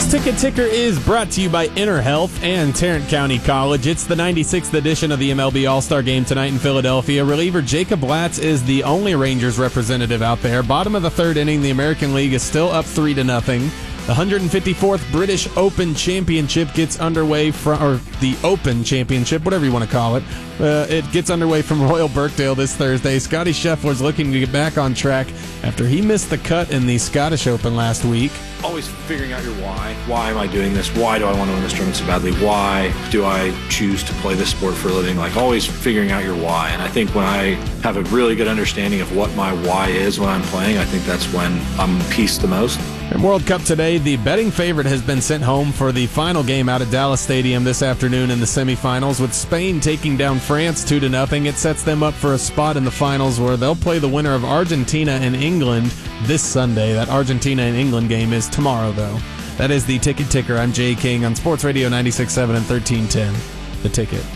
This Ticket Ticker is brought to you by Inner Health and Tarrant County College. It's the 96th edition of the MLB All-Star Game tonight in Philadelphia. Reliever Jacob Latz is the only Rangers representative out there. Bottom of the third inning, the American League is still up 3-0. The 154th British Open Championship gets underway or the Open Championship, whatever you want to call it. It gets underway from Royal Birkdale this Thursday. Scotty Scheffler's looking to get back on track after he missed the cut in the Scottish Open last week. Always figuring out your why. Why am I doing this? Why do I want to win this tournament so badly? Why do I choose to play this sport for a living? Like, always figuring out your why. And I think when I have a really good understanding of what my why is when I'm playing, I think that's when I'm peace the most. In World Cup today, the betting favorite has been sent home for the final game out at Dallas Stadium this afternoon in the semifinals. With Spain taking down France 2-0, it sets them up for a spot in the finals where they'll play the winner of Argentina and England this Sunday. That Argentina and England game is tomorrow, though. That is the Ticket Ticker. I'm Jay King on Sports Radio 96.7 and 1310. The Ticket.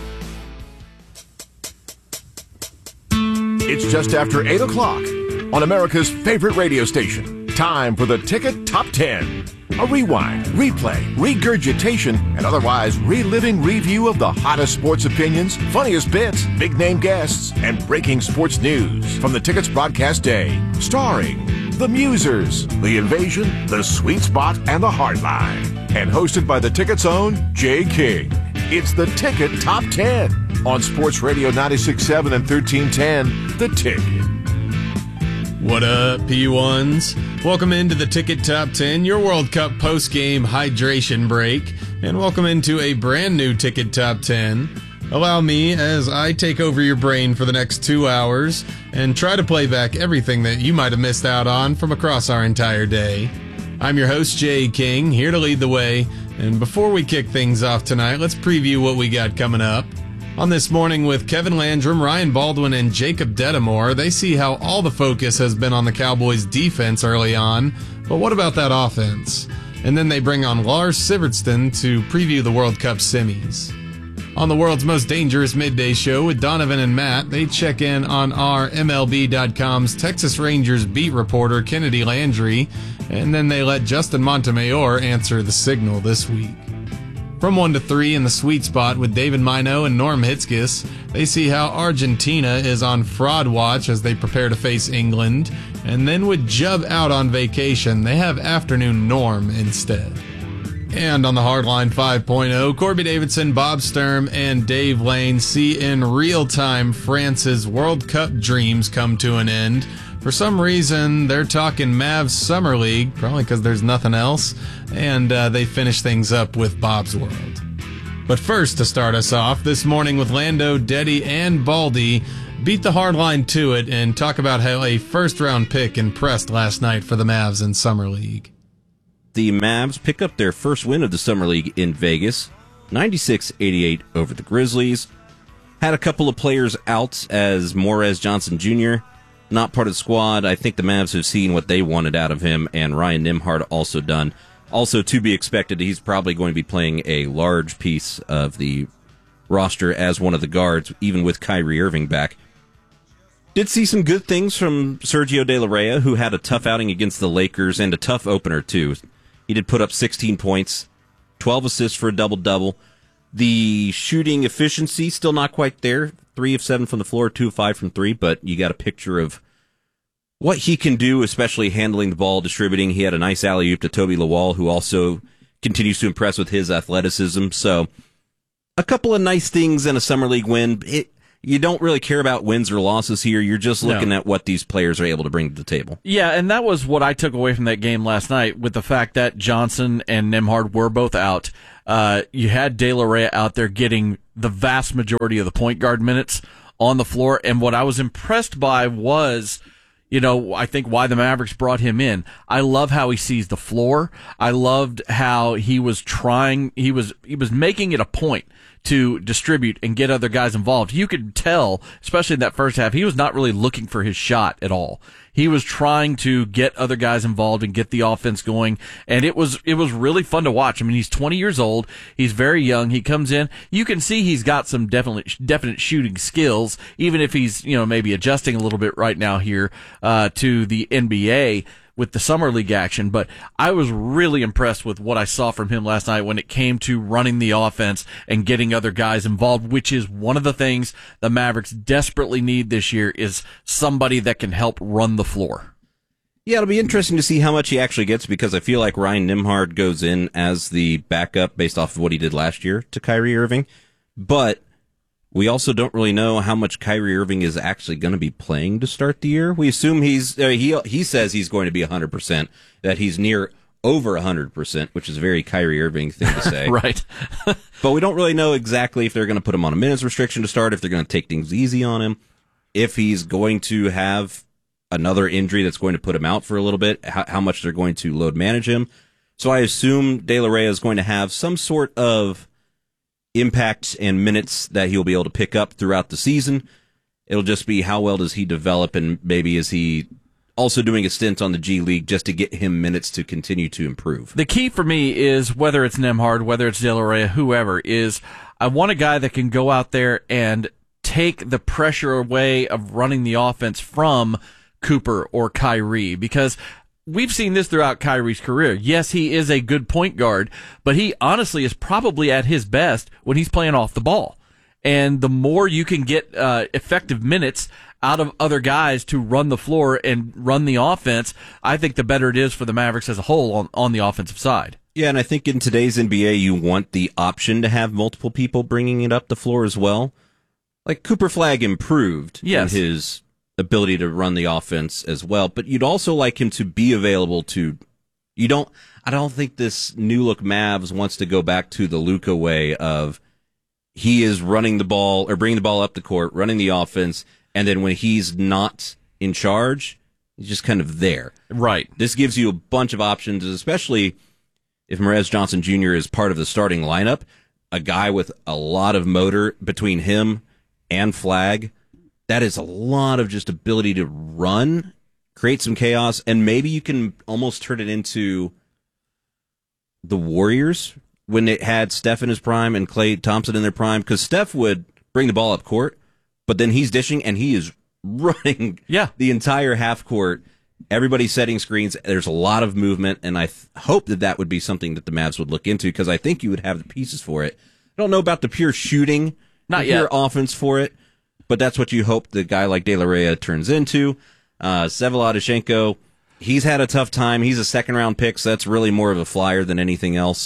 It's just after 8 o'clock on America's favorite radio station. Time for the Ticket Top 10. A rewind, replay, regurgitation, and otherwise reliving review of the hottest sports opinions, funniest bits, big-name guests, and breaking sports news from the Ticket's broadcast day. Starring The Musers, The Invasion, The Sweet Spot, and The Hardline. And hosted by the Ticket's own Jay King. It's the Ticket Top 10 on Sports Radio 96.7 and 1310. The Ticket. What up, P1s? Welcome into the Ticket Top 10, your World Cup post-game hydration break, and welcome into a brand new Ticket Top 10. Allow me, as I take over your brain for the next 2 hours, and try to play back everything that you might have missed out on from across our entire day. I'm your host, Jay King, here to lead the way, and before we kick things off tonight, let's preview what we got coming up. On This Morning with Kevin Landrum, Ryan Baldwin, and Jacob Dedamore, they see how all the focus has been on the Cowboys' defense early on, but what about that offense? And then they bring on Lars Sivertsen to preview the World Cup semis. On the world's most dangerous midday show with Donovan and Matt, they check in on our MLB.com's Texas Rangers beat reporter Kennedy Landry, and then they let Justin Montemayor answer the signal this week. From 1 to 3 in the Sweet Spot with David Mino and Norm Hitzkis, they see how Argentina is on fraud watch as they prepare to face England. And then with Jub out on vacation, they have Afternoon Norm instead. And on the Hardline 5.0, Corby Davidson, Bob Sturm, and Dave Lane see in real time France's World Cup dreams come to an end. For some reason, they're talking Mavs Summer League, probably because there's nothing else, and they finish things up with Bob's World. But first, to start us off, This Morning with Lando, Deddy, and Baldy, beat the Hardline to it and talk about how a first-round pick impressed last night for the Mavs in Summer League. The Mavs pick up their first win of the Summer League in Vegas, 96-88 over the Grizzlies. Had a couple of players out as Morez Johnson Jr., not part of the squad. I think the Mavs have seen what they wanted out of him, and Ryan Nembhard also done. Also, to be expected, he's probably going to be playing a large piece of the roster as one of the guards, even with Kyrie Irving back. Did see some good things from Sergio De La Rey, who had a tough outing against the Lakers and a tough opener, too. He did put up 16 points, 12 assists for a double-double. The shooting efficiency, still not quite there. 3 of 7 from the floor, 2 of 5 from 3, but you got a picture of what he can do, especially handling the ball, distributing. He had a nice alley-oop to Toby Lawal, who also continues to impress with his athleticism. So, a couple of nice things in a Summer League win. You don't really care about wins or losses here. You're just looking at what these players are able to bring to the table. Yeah, and that was what I took away from that game last night, with the fact that Johnson and Nembhard were both out. You had De La Rey out there getting the vast majority of the point guard minutes on the floor, and what I was impressed by was, I think why the Mavericks brought him in. I love how he sees the floor. I loved how he was trying. He was making it a point to distribute and get other guys involved. You could tell, especially in that first half, he was not really looking for his shot at all. He was trying to get other guys involved and get the offense going, and it was really fun to watch. I mean, he's 20 years old. He's very young. He comes in. You can see he's got some definite shooting skills, even if he's maybe adjusting a little bit right now here to the NBA with the Summer League action, but I was really impressed with what I saw from him last night when it came to running the offense and getting other guys involved, which is one of the things the Mavericks desperately need this year, is somebody that can help run the floor. Yeah, it'll be interesting to see how much he actually gets, because I feel like Ryan Nembhard goes in as the backup based off of what he did last year to Kyrie Irving. But we also don't really know how much Kyrie Irving is actually going to be playing to start the year. We assume he says he's going to be 100%, that he's near over 100%, which is a very Kyrie Irving thing to say. Right. But we don't really know exactly if they're going to put him on a minutes restriction to start, if they're going to take things easy on him, if he's going to have another injury that's going to put him out for a little bit, how much they're going to load manage him. So I assume De La Rey is going to have some sort of impact and minutes that he'll be able to pick up throughout the season. It'll just be how well does he develop, and maybe is he also doing a stint on the G League just to get him minutes to continue to improve. The key for me is, whether it's Nembhard, whether it's De La Rey, whoever, is I want a guy that can go out there and take the pressure away of running the offense from Cooper or Kyrie, because we've seen this throughout Kyrie's career. Yes, he is a good point guard, but he honestly is probably at his best when he's playing off the ball. And the more you can get effective minutes out of other guys to run the floor and run the offense, I think the better it is for the Mavericks as a whole on the offensive side. Yeah, and I think in today's NBA, you want the option to have multiple people bringing it up the floor as well. Like Cooper Flagg improved in his ability to run the offense as well, but you'd also like him to be available to. I don't think this new look Mavs wants to go back to the Luka way of he is running the ball or bringing the ball up the court, running the offense, and then when he's not in charge, he's just kind of there. Right. This gives you a bunch of options, especially if Morez Johnson Jr. is part of the starting lineup, a guy with a lot of motor between him and Flagg. That is a lot of just ability to run, create some chaos, and maybe you can almost turn it into the Warriors when it had Steph in his prime and Klay Thompson in their prime, because Steph would bring the ball up court, but then he's dishing and he is running the entire half court. Everybody's setting screens. There's a lot of movement, and I hope that would be something that the Mavs would look into, because I think you would have the pieces for it. I don't know about the pure shooting, pure offense for it, but that's what you hope the guy like De La Rey turns into. Vladishenko, he's had a tough time. He's a second-round pick, so that's really more of a flyer than anything else.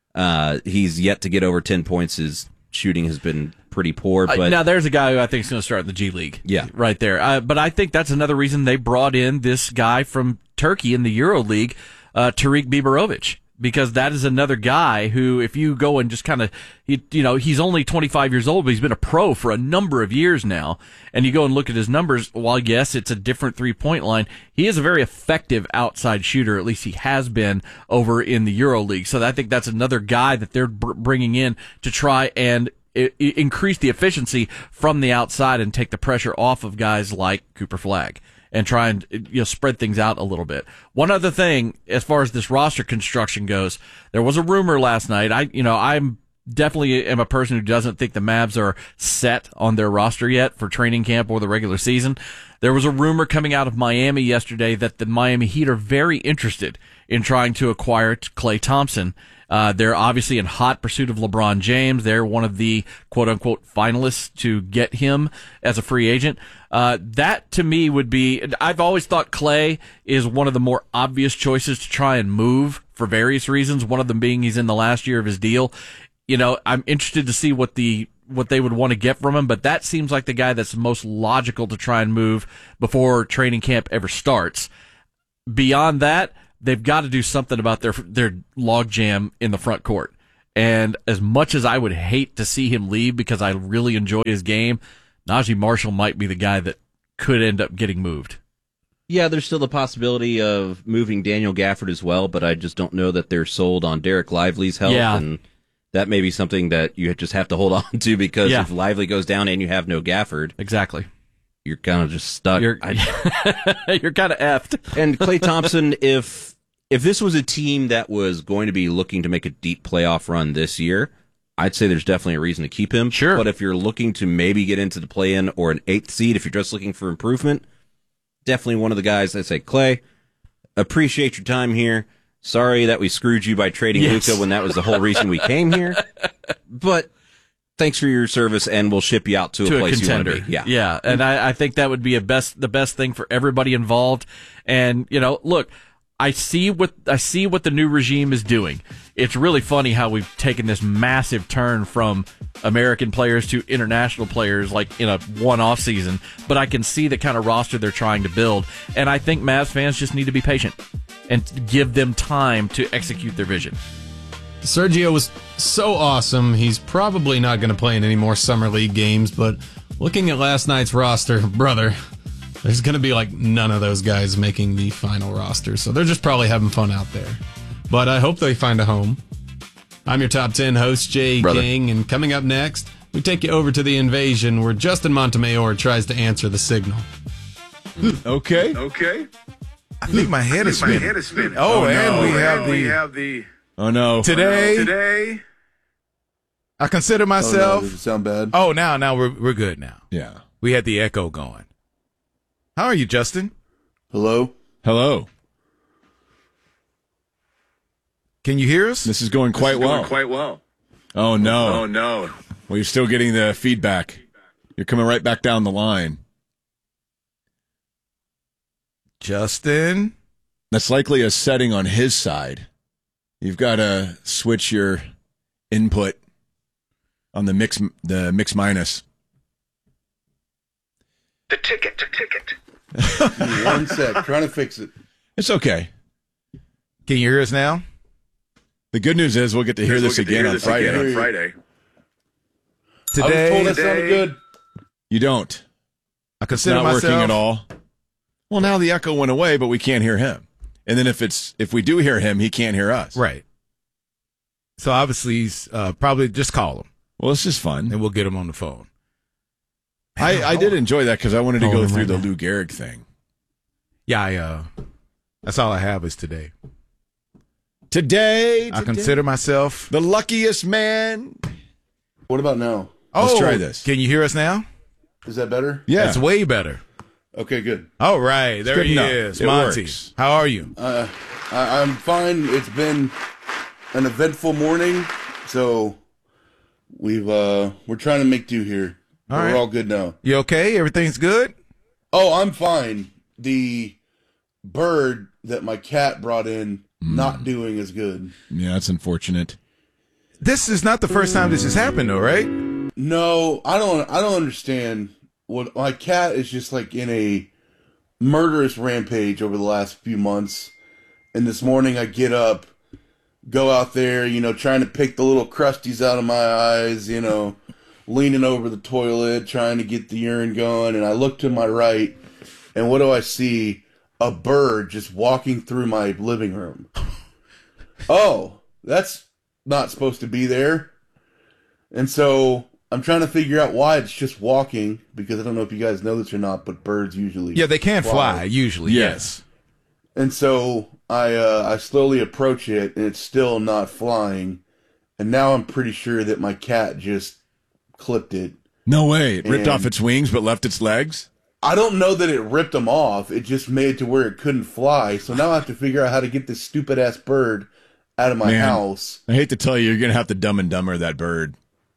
He's yet to get over 10 points. His shooting has been pretty poor. But now there's a guy who I think is going to start in the G League. Yeah. Right there. But I think that's another reason they brought in this guy from Turkey in the Euro League, Tariq Biberovic. Because that is another guy who, if you go and just kind of, he's only 25 years old, but he's been a pro for a number of years now. And you go and look at his numbers, while yes, it's a different three-point line, he is a very effective outside shooter. At least he has been over in the Euro League. So I think that's another guy that they're bringing in to try and increase the efficiency from the outside and take the pressure off of guys like Cooper Flagg, and try and spread things out a little bit. One other thing, as far as this roster construction goes, there was a rumor last night. I'm definitely am a person who doesn't think the Mavs are set on their roster yet for training camp or the regular season. There was a rumor coming out of Miami yesterday that the Miami Heat are very interested in trying to acquire Klay Thompson. They're obviously in hot pursuit of LeBron James. They're one of the quote-unquote finalists to get him as a free agent. That, to me, would be... I've always thought Klay is one of the more obvious choices to try and move for various reasons, one of them being he's in the last year of his deal. I'm interested to see what they would want to get from him, but that seems like the guy that's most logical to try and move before training camp ever starts. Beyond that, they've got to do something about their logjam in the front court. And as much as I would hate to see him leave because I really enjoy his game, Najee Marshall might be the guy that could end up getting moved. Yeah, there's still the possibility of moving Daniel Gafford as well, but I just don't know that they're sold on Derek Lively's health. Yeah. And that may be something that you just have to hold on to, because if Lively goes down and you have no Gafford, exactly, you're kind of just stuck. You're kind of effed. And Klay Thompson, if this was a team that was going to be looking to make a deep playoff run this year, I'd say there's definitely a reason to keep him. Sure. But if you're looking to maybe get into the play-in or an 8th seed, if you're just looking for improvement, definitely one of the guys. I'd say Klay. appreciate your time here. Sorry that we screwed you by trading Luka when that was the whole reason we came here. But thanks for your service, and we'll ship you out to a place contender. you want to be. Yeah. And I think that would be the best thing for everybody involved. And, look, I see what the new regime is doing. It's really funny how we've taken this massive turn from American players to international players like in a one-off season, but I can see the kind of roster they're trying to build, and I think Mavs fans just need to be patient and give them time to execute their vision. Sergio was so awesome. He's probably not going to play in any more Summer League games, but looking at last night's roster, brother, there's going to be like none of those guys making the final roster, so they're just probably having fun out there. But I hope they find a home. I'm your Top 10 host, Jay King, and coming up next, we take you over to the Invasion, where Justin Montemayor tries to answer the signal. Okay. I think my head is spinning. Oh, and we have the. Oh no! Today, I consider myself. Does it sound bad? Oh, now we're good now. Yeah. We had the echo going. How are you, Justin? Hello? Can you hear us? This is going quite well. Oh no! no. Well, you're still getting the feedback. You're coming right back down the line. Justin? That's likely a setting on his side. You've got to switch your input on the mix minus. The ticket. One sec. Trying to fix it. It's okay. Can you hear us now? The good news is we'll get to hear this again on Friday. Today, I was told that sounded good. You don't. I It's consider not myself. working at all. Well, now the echo went away, but we can't hear him. And then if we do hear him, he can't hear us. Right. So obviously, he's probably just call him, Well, it's just fun. and we'll get him on the phone. I did enjoy that because I wanted to Oh, go right through the now. Lou Gehrig thing. Yeah, that's all I have is today. Today, I consider myself. the luckiest man. What about now? Let's try this. Can you hear us now? Is that better? Yeah. That's way better. Okay, good. All right, there good he enough. is, It Monty. works. How are you? I'm fine. It's been an eventful morning, so we're trying to make do here. All But right. We're all good now. You okay? Everything's good? Oh, I'm fine. The bird that my cat brought in not doing as good. Yeah, that's unfortunate. This is not the first time this has happened, though, right? No, I don't understand. What my cat is just like in a murderous rampage over the last few months. And this morning I get up, go out there, trying to pick the little crusties out of my eyes, leaning over the toilet, trying to get the urine going. And I look to my right, and what do I see? A bird just walking through my living room. Oh, that's not supposed to be there. And so I'm trying to figure out why it's just walking, because I don't know if you guys know this or not, but birds usually Yeah, they can fly usually. Yes. And so I slowly approach it, and it's still not flying. And now I'm pretty sure that my cat just clipped it. No way. It ripped And- off its wings but left its legs? I don't know that it ripped them off. It just made it to where it couldn't fly. So now I have to figure out how to get this stupid ass bird out of my Man. house. I hate to tell you, you're going to have to Dumb and Dumber that bird.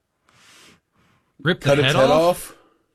Rip Cut its head off.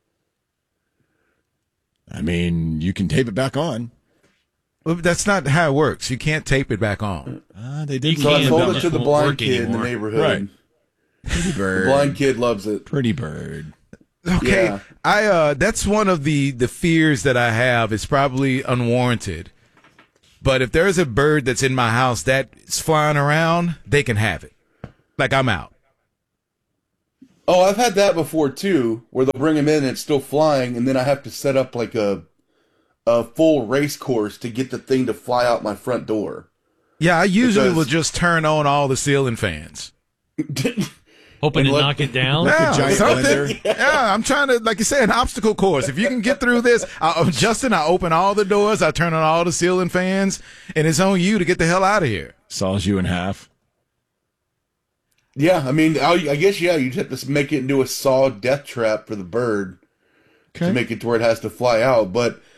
I mean, you can tape it back on. Well, that's not how it works. You can't tape it back on. They did. So I can't. told It it to the won't blind work kid in the anymore. neighborhood. Right. Pretty The bird. blind kid loves it. Pretty bird. Okay, Yeah. that's one of the fears that I have. It's probably unwarranted. But if there's a bird that's in my house that's flying around, they can have it. Like, I'm out. Oh, I've had that before too, where they'll bring him in and it's still flying, and then I have to set up like a full race course to get the thing to fly out my front door. Yeah, I usually Because- will just turn on all the ceiling fans. Hoping to what- knock it down. Yeah, giant something. blender. Yeah, I'm trying to, like you said, an obstacle course. If you can get through this, Justin, I open all the doors, I turn on all the ceiling fans, and it's on you to get the hell out of here. Saws you in half. Yeah, I mean, I guess, yeah, you'd have to make it into a saw death trap for the bird to make it to where it has to fly out. But